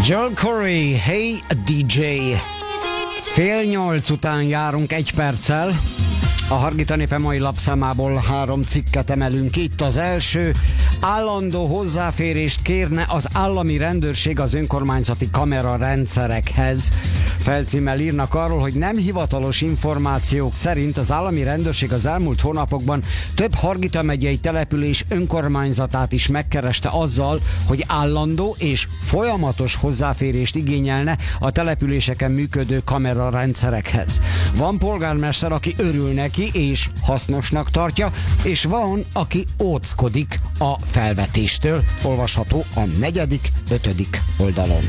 Joel Corey, Hey DJ. 7:30 után járunk 1 perccel. A Hargita Népe mai lapszámából 3 cikket emelünk itt. Az első: állandó hozzáférést kérne az állami rendőrség az önkormányzati kamerarendszerekhez. Felcímmel írnak arról, hogy nem hivatalos információk szerint az állami rendőrség az elmúlt hónapokban több Hargita megyei település önkormányzatát is megkereste azzal, hogy állandó és folyamatos hozzáférést igényelne a településeken működő kamerarendszerekhez. Van polgármester, aki örül neki és hasznosnak tartja, és van, aki óckodik a felvetéstől. Olvasható a 4., 5. oldalon.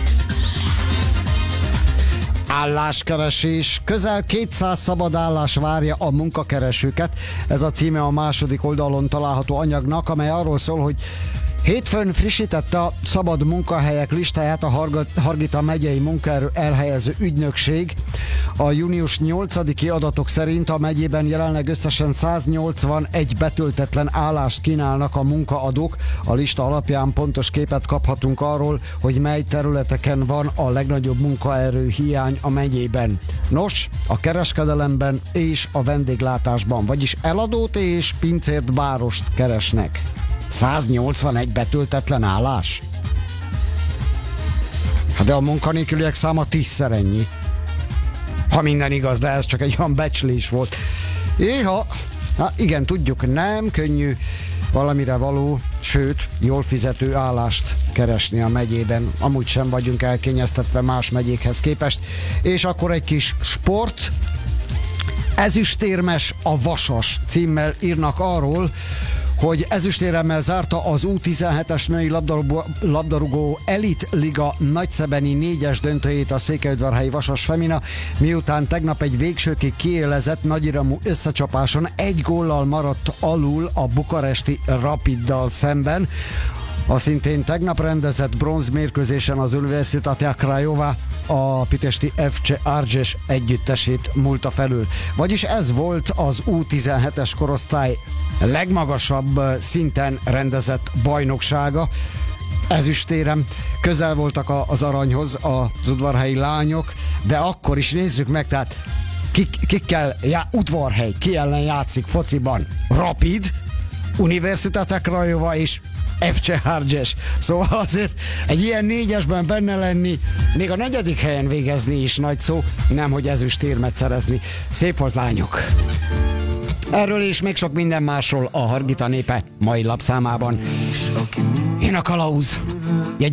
Álláskeresés. Közel 200 szabad állás várja a munkakeresőket. Ez a címe a 2. oldalon található anyagnak, amely arról szól, hogy hétfőn frissítette a szabad munkahelyek listáját a Hargita megyei munkaerő elhelyező ügynökség. A június 8-i adatok szerint a megyében jelenleg összesen 181 betöltetlen állást kínálnak a munkaadók. A lista alapján pontos képet kaphatunk arról, hogy mely területeken van a legnagyobb munkaerő hiány a megyében. Nos, a kereskedelemben és a vendéglátásban, vagyis eladót és pincért bárost keresnek. 181 betöltetlen állás? Hát de a munkanélküliek száma 10-szer ennyi. Ha minden igaz, de ez csak egy olyan becslés volt. Igen, tudjuk, nem könnyű valamire való, sőt, jól fizető állást keresni a megyében. Amúgy sem vagyunk elkényeztetve más megyékhez képest. És akkor egy kis sport. Ezüstérmes a Vasas címmel írnak arról, hogy ezüstéremmel zárta az U17-es női labdarúgó Elit Liga nagyszebeni 4-es döntőjét a székelyudvarhelyi Vasas Femina, miután tegnap egy végsőkig kiélezett nagyiramú összecsapáson 1 góllal maradt alul a bukaresti Rapiddal szemben. A szintén tegnap rendezett bronzmérkőzésen az Universitatea Craiova a pitesti FC Arges együttesét múlta felül. Vagyis ez volt az U17-es korosztály legmagasabb szinten rendezett bajnoksága. Ezüstérem közel voltak az aranyhoz az udvarhelyi lányok, de akkor is nézzük meg, tehát kikkel Udvarhely, ki ellen játszik fociban? Rapid, Universitatea Craiova és FC Arges. Szóval azért egy ilyen 4-esben benne lenni, még a 4. helyen végezni is nagy szó, nemhogy ezüstérmet szerezni. Szép volt, lányok! Erről és még sok minden másról a Hargita Népe mai lapszámában. Én a Kalauz.